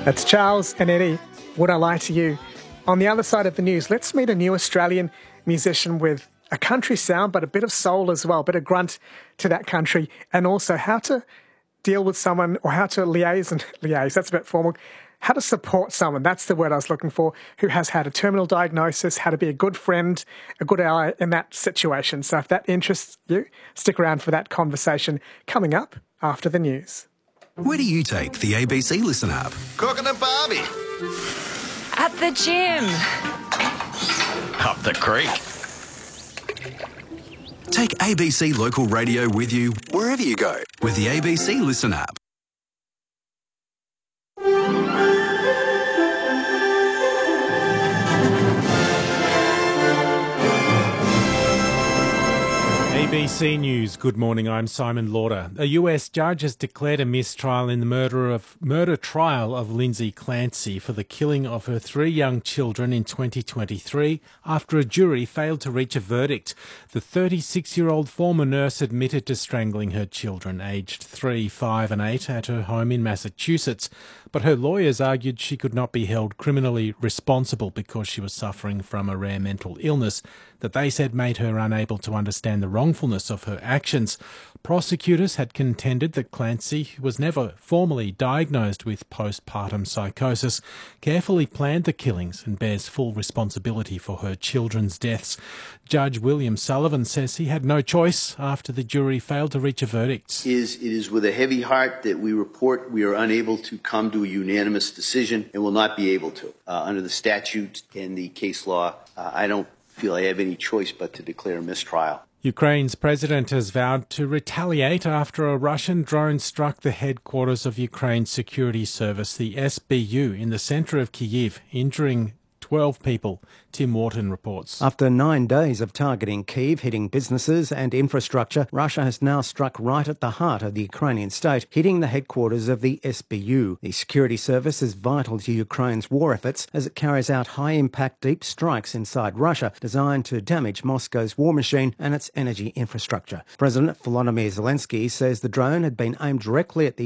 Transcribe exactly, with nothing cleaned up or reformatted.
That's Charles and Eddie. Would I Lie to You? On the other side of the news, let's meet a new Australian musician with a country sound, but a bit of soul as well, a bit of grunt to that country, and also how to deal with someone, or how to liaise, and liaise, that's a bit formal, how to support someone, that's the word I was looking for, who has had a terminal diagnosis, how to be a good friend, a good ally in that situation. So if that interests you, stick around for that conversation coming up after the news. Where do you take the A B C Listen app? Cooking a Barbie. At the gym. Up the creek. Take A B C Local Radio with you wherever you go with the A B C Listen app. A B C News, good morning, I'm Simon Lauder. A U S judge has declared a mistrial in the murder of murder trial of Lindsay Clancy for the killing of her three young children in twenty twenty-three after a jury failed to reach a verdict. The thirty-six-year-old former nurse admitted to strangling her children, aged three, five and eight, at her home in Massachusetts, but her lawyers argued she could not be held criminally responsible because she was suffering from a rare mental illness that they said made her unable to understand the wrongfulness of her actions. Prosecutors had contended that Clancy, who was never formally diagnosed with postpartum psychosis, carefully planned the killings and bears full responsibility for her children's deaths. Judge William Sullivan says he had no choice after the jury failed to reach a verdict. It is, it is with a heavy heart that we report we are unable to come to a unanimous decision and will not be able to. Uh, under the statute and the case law, uh, I don't feel I have any choice but to declare a mistrial. Ukraine's president has vowed to retaliate after a Russian drone struck the headquarters of Ukraine's security service, the S B U, in the centre of Kyiv, injuring twelve people. Tim Wharton reports. After nine days of targeting Kyiv, hitting businesses and infrastructure, Russia has now struck right at the heart of the Ukrainian state, hitting the headquarters of the S B U. The security service is vital to Ukraine's war efforts as it carries out high-impact deep strikes inside Russia designed to damage Moscow's war machine and its energy infrastructure. President Volodymyr Zelensky says the drone had been aimed directly at the